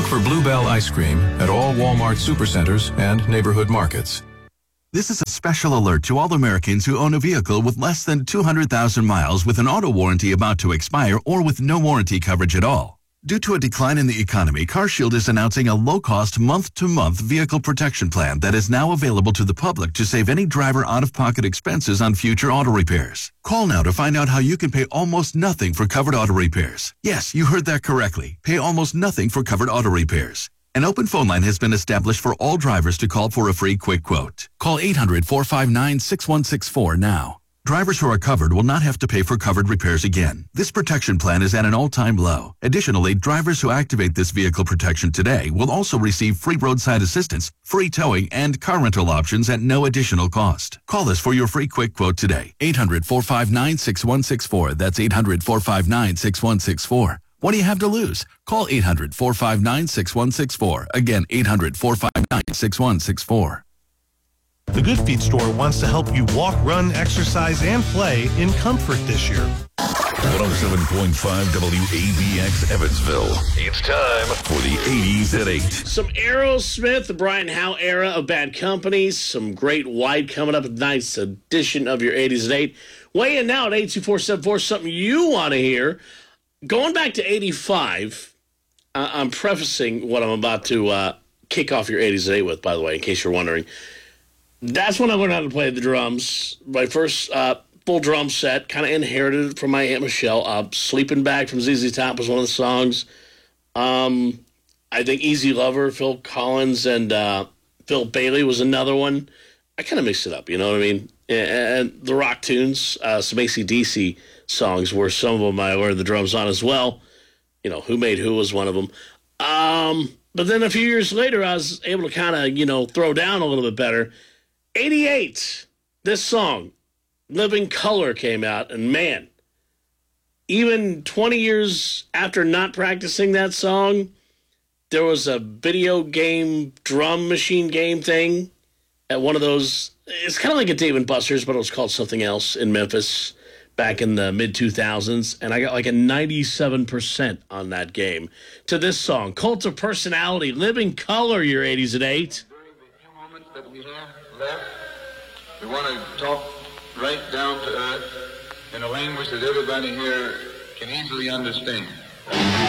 for Bluebell ice cream at all Walmart supercenters and neighborhood markets. This is a special alert to all Americans who own a vehicle with less than 200,000 miles with an auto warranty about to expire or with no warranty coverage at all. Due to a decline in the economy, CarShield is announcing a low-cost month-to-month vehicle protection plan that is now available to the public to save any driver out-of-pocket expenses on future auto repairs. Call now to find out how you can pay almost nothing for covered auto repairs. Yes, you heard that correctly. Pay almost nothing for covered auto repairs. An open phone line has been established for all drivers to call for a free quick quote. Call 800-459-6164 now. Drivers who are covered will not have to pay for covered repairs again. This protection plan is at an all-time low. Additionally, drivers who activate this vehicle protection today will also receive free roadside assistance, free towing, and car rental options at no additional cost. Call us for your free quick quote today. 800-459-6164. That's 800-459-6164. What do you have to lose? Call 800-459-6164. Again, 800-459-6164. The Good Feet store wants to help you walk, run, exercise, and play in comfort this year. 107.5 WABX Evansville. It's time for the 80s at 8. Some Aerosmith, the Brian Howe era of Bad Company. Some Great White coming up. A nice edition of your 80s at 8. Weigh in now at 82474. Something you want to hear. Going back to 85, I'm prefacing what I'm about to kick off your 80s at 8 with, by the way, in case you're wondering. That's when I learned how to play the drums. My first full drum set, kind of inherited it from my Aunt Michelle. Sleeping Bag from ZZ Top was one of the songs. I think Easy Lover, Phil Collins, and Phil Bailey was another one. I kind of mixed it up, you know what I mean? And the rock tunes, some AC/DC songs were some of them I learned the drums on as well. You know, Who Made Who was one of them. But then a few years later, I was able to kind of, throw down a little bit better. 88, this song, Living Color, came out, and man, even 20 years after not practicing that song, there was a video game drum machine game thing at one of those. It's kind of like a Dave & Buster's, but it was called something else in Memphis back in the mid-2000s, and I got like a 97% on that game to this song, Cult of Personality, Living Color, your 80s at 8. During the few moments that we have left, we want to talk right down to earth in a language that everybody here can easily understand.